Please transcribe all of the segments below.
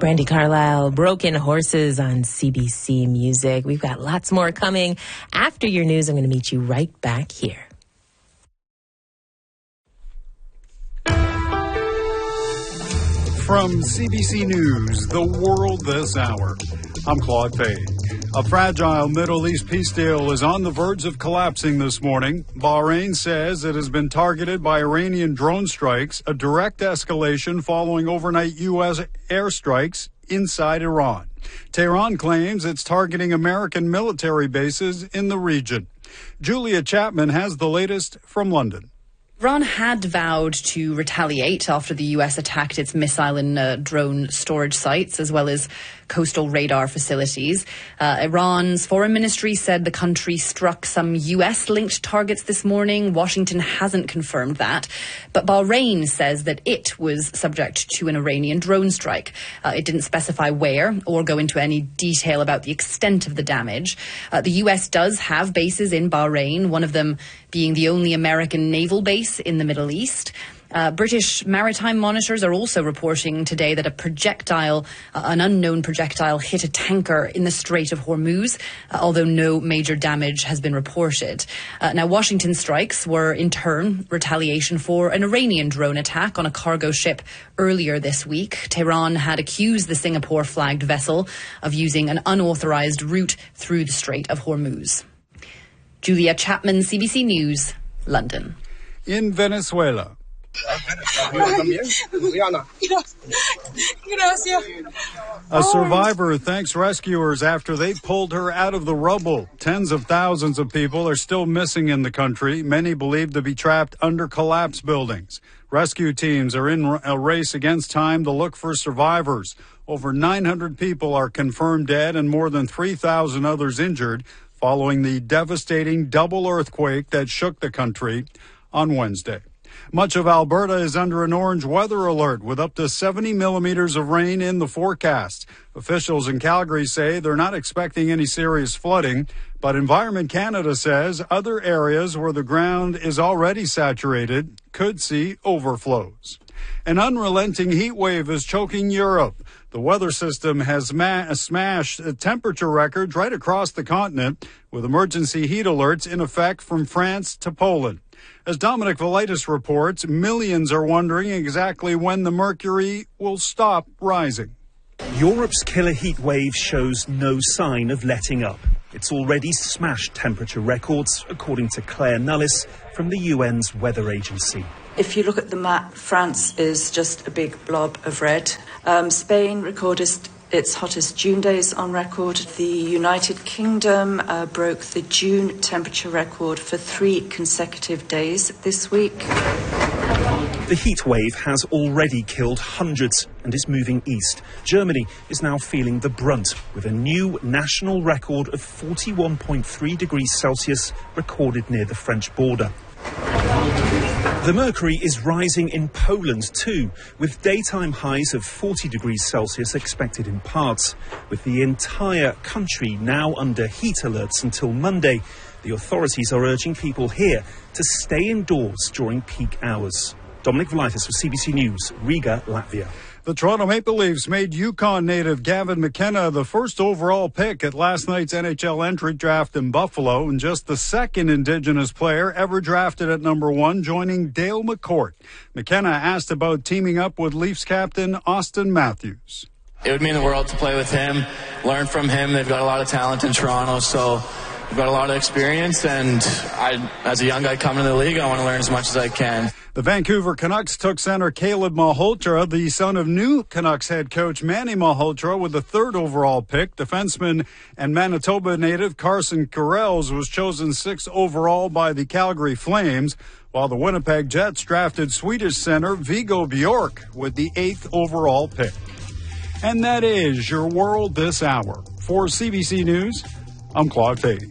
Brandi Carlile, Broken Horses on CBC Music. We've got lots more coming. After your news, I'm going to meet you right back here. From CBC News, The World This Hour, I'm Claude Page. A fragile Middle East peace deal is on the verge of collapsing this morning. Bahrain says it has been targeted by Iranian drone strikes, a direct escalation following overnight U.S. airstrikes inside Iran. Tehran claims it's targeting American military bases in the region. Julia Chapman has the latest from London. Iran had vowed to retaliate after the U.S. attacked its missile and drone storage sites, as well as coastal radar facilities. Iran's foreign ministry said the country struck some U.S.-linked targets this morning. Washington hasn't confirmed that. But Bahrain says that it was subject to an Iranian drone strike. It didn't specify where or go into any detail about the extent of the damage. The U.S. does have bases in Bahrain, one of them being the only American naval base in the Middle East. British maritime monitors are also reporting today that an unknown projectile hit a tanker in the Strait of Hormuz, although no major damage has been reported. Now, Washington strikes were in turn retaliation for an Iranian drone attack on a cargo ship earlier this week. Tehran had accused the Singapore-flagged vessel of using an unauthorized route through the Strait of Hormuz. Julia Chapman, CBC News, London. In Venezuela, a survivor thanks rescuers after they pulled her out of the rubble. Tens of thousands of people are still missing in the country, many believed to be trapped under collapsed buildings. Rescue teams are in a race against time to look for survivors. Over 900 people are confirmed dead and more than 3,000 others injured following the devastating double earthquake that shook the country on Wednesday. Much of Alberta is under an orange weather alert with up to 70 millimeters of rain in the forecast. Officials in Calgary say they're not expecting any serious flooding, but Environment Canada says other areas where the ground is already saturated could see overflows. An unrelenting heat wave is choking Europe. The weather system has smashed temperature records right across the continent, with emergency heat alerts in effect from France to Poland. As Dominic Velitis reports, millions are wondering exactly when the mercury will stop rising. Europe's killer heat wave shows no sign of letting up. It's already smashed temperature records, according to Claire Nullis from the UN's weather agency. If you look at the map, France is just a big blob of red. Spain recorded its hottest June days on record. The United Kingdom broke the June temperature record for 3 consecutive days this week. The heat wave has already killed hundreds and is moving east. Germany is now feeling the brunt, with a new national record of 41.3 degrees Celsius recorded near the French border. The mercury is rising in Poland too, with daytime highs of 40 degrees Celsius expected in parts. With the entire country now under heat alerts until Monday, the authorities are urging people here to stay indoors during peak hours. Dominic Velitis for CBC News, Riga, Latvia. The Toronto Maple Leafs made Yukon native Gavin McKenna the first overall pick at last night's NHL entry draft in Buffalo, and just the second Indigenous player ever drafted at number 1, joining Dale McCourt. McKenna asked about teaming up with Leafs captain Austin Matthews. It would mean the world to play with him, learn from him. They've got a lot of talent in Toronto, so we've got a lot of experience, and as a young guy coming to the league, I want to learn as much as I can. The Vancouver Canucks took center Caleb Malhotra, the son of new Canucks head coach Manny Malhotra, with the 3rd overall pick. Defenseman and Manitoba native Carson Karels was chosen 6th overall by the Calgary Flames, while the Winnipeg Jets drafted Swedish center Viggo Bjork with the 8th overall pick. And that is your world this hour. For CBC News, I'm Claude Fady.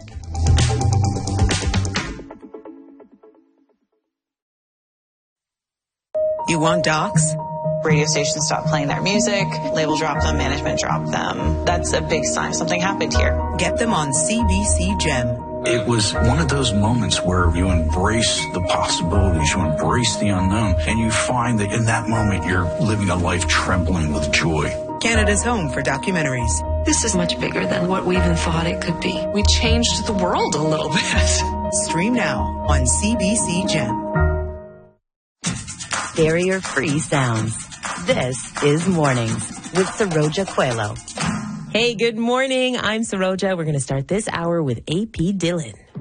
You want docs? Radio stations stop playing their music, label drop them, management drop them. That's a big sign something happened here. Get them on CBC Gem. It was one of those moments where you embrace the possibilities, you embrace the unknown, and you find that in that moment you're living a life trembling with joy. Get Canada's home for documentaries. This is much bigger than what we even thought it could be. We changed the world a little bit. Stream now on CBC Gem. Barrier-free sounds. This is Mornings with Saroja Coelho. Hey, good morning. I'm Saroja. We're going to start this hour with AP Dillon.